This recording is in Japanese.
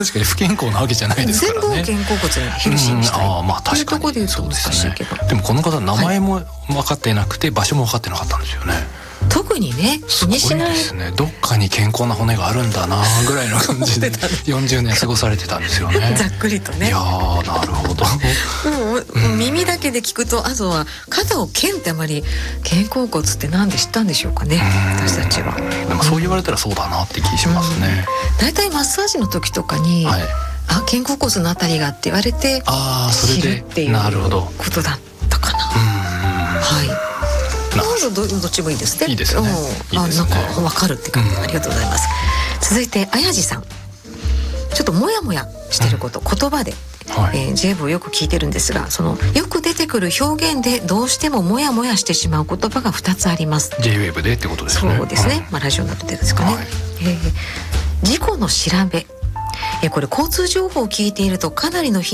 確かに不健康なわけじゃないですからね。 全部を肩甲骨にヘルシーにしたいっていうところで言うと難しいけど、 でもこの方名前も分かってなくて、場所も分かってなかったんですよね。 特にね、気にしない。 すごいですね。どっかに健康な骨があるんだなぐらいの感じで40年過ごされてたんですよね。 ざっくりとね。 いやー、なるほど。 耳だけで聞くと、あとは肩を剣ってあまり肩甲骨ってなんで知ったんでしょうかね、私たちは。 でもそう言われたらそうだなって気しますね。 だいたいマッサージの時とかに、肩甲骨のあたりがって言われて知るっていうことだったかな。はい。どっちもいいですね。 いいですね。 なんか分かるって感じ。ありがとうございます。続いてあやじさん、ちょっとモヤモヤしてること、言葉で、J-WAVE をよく聞いてるんですが、そのよく出てくる表現でどうしてもモヤモヤしてしまう言葉が2つあります。 J-WAVE でってことですね。 そうですね、ラジオなどでですかね。事故の調べ、これ交通情報を聞いているとかなりの